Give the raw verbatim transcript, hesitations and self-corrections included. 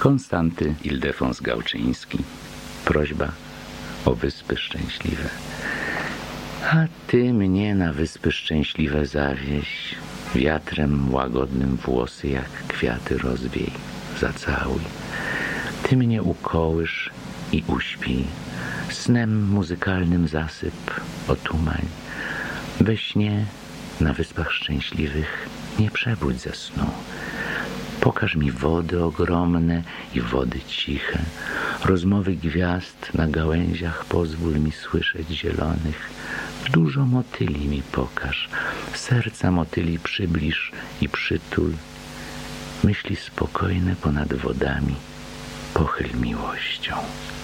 Konstanty Ildefons Gałczyński. Prośba o Wyspy Szczęśliwe. A ty mnie na Wyspy Szczęśliwe zawieź, wiatrem łagodnym włosy jak kwiaty rozwiej, zacałuj. Ty mnie ukołysz i uśpij, snem muzykalnym zasyp, otumań. We śnie na Wyspach Szczęśliwych nie przebudź ze snu. Pokaż mi wody ogromne i wody ciche, rozmowy gwiazd na gałęziach pozwól mi słyszeć zielonych. Dużo motyli mi pokaż, serca motyli przybliż i przytul. Myśli spokojne ponad wodami pochyl miłością.